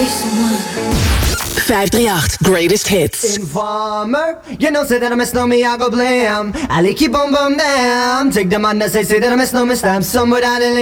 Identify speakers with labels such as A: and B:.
A: 538 Greatest Hits.
B: Informer, you know say that I miss no me, I go blame. I like keep on bum damn. Take the man that say that I miss no me stamp. Some without a